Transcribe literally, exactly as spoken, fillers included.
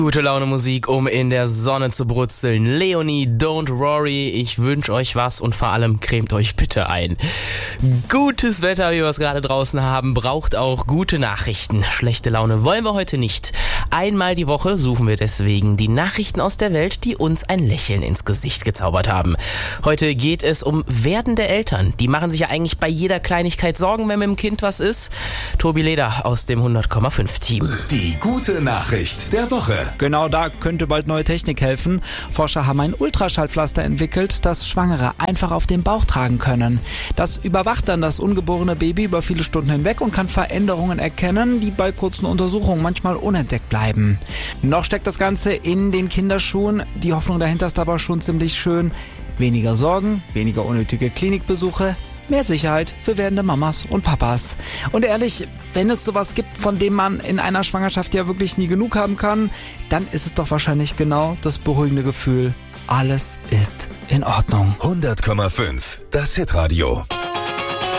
Gute Laune Musik, um in der Sonne zu brutzeln. Leonie, Don't Worry, ich wünsche euch was und vor allem cremt euch bitte ein. Gutes Wetter, wie wir es gerade draußen haben, braucht auch gute Nachrichten. Schlechte Laune wollen wir heute nicht. Einmal die Woche suchen wir deswegen die Nachrichten aus der Welt, die uns ein Lächeln ins Gesicht gezaubert haben. Heute geht es um werdende Eltern. Die machen sich ja eigentlich bei jeder Kleinigkeit Sorgen, wenn mit dem Kind was ist. Tobi Leder aus dem hundert Komma fünf Team. Die gute Nachricht der Woche. Genau, da könnte bald neue Technik helfen. Forscher haben ein Ultraschallpflaster entwickelt, das Schwangere einfach auf dem Bauch tragen können. Das überwacht dann das ungeborene Baby über viele Stunden hinweg und kann Veränderungen erkennen, die bei kurzen Untersuchungen manchmal unentdeckt bleiben. Noch steckt das Ganze in den Kinderschuhen. Die Hoffnung dahinter ist aber schon ziemlich schön. Weniger Sorgen, weniger unnötige Klinikbesuche, mehr Sicherheit für werdende Mamas und Papas. Und ehrlich, wenn es sowas gibt, von dem man in einer Schwangerschaft ja wirklich nie genug haben kann, dann ist es doch wahrscheinlich genau das beruhigende Gefühl. Alles ist in Ordnung. hundert Komma fünf, das Hitradio.